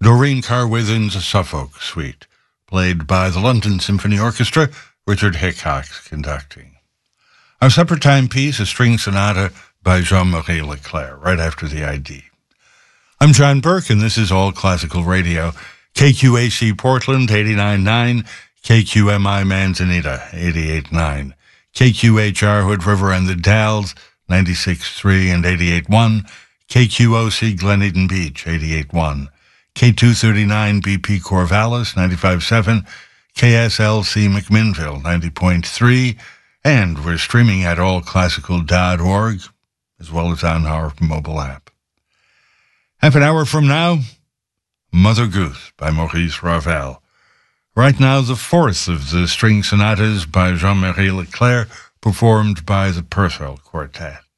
Doreen Carwithen's Suffolk Suite, played by the London Symphony Orchestra, Richard Hickok conducting. Our supper time piece, a string sonata by Jean-Marie Leclerc, right after the ID. I'm John Burke, and this is All Classical Radio. KQAC Portland, 89.9, KQMI Manzanita, 88.9, KQHR Hood River and the Dalles, 96.3 and 88.1, KQOC Glen Beach, 88.1, K239 BP Corvallis, 95.7, KSLC McMinnville, 90.3, and we're streaming at allclassical.org, as well as on our mobile app. Half an hour from now, Mother Goose by Maurice Ravel. Right now, the fourth of the string sonatas by Jean-Marie Leclerc, performed by the Purcell Quartet.